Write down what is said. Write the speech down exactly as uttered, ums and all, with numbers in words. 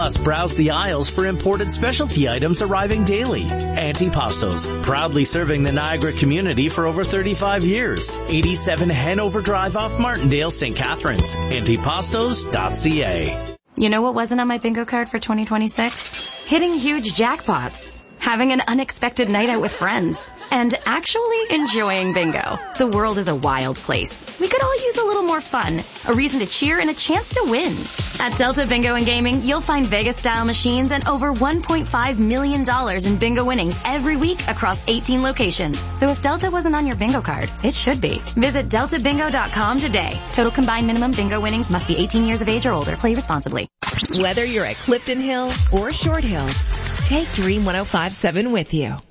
Plus, browse the aisles for imported specialty items arriving daily. Antipastos, proudly serving the Niagara community for over thirty-five years. eighty-seven Hanover Drive off Martindale, Saint Catharines. antipastos dot c a. You know what wasn't on my bingo card for twenty twenty-six? Hitting huge jackpots. Having an unexpected night out with friends. And actually enjoying bingo. The world is a wild place. We could all use a little more fun, a reason to cheer, and a chance to win. At Delta Bingo and Gaming, you'll find Vegas-style machines and over one point five million dollars in bingo winnings every week across eighteen locations. So if Delta wasn't on your bingo card, it should be. Visit delta bingo dot com today. Total combined minimum bingo winnings must be eighteen years of age or older. Play responsibly. Whether you're at Clifton Hill or Short Hills, take Dream one oh five point seven with you.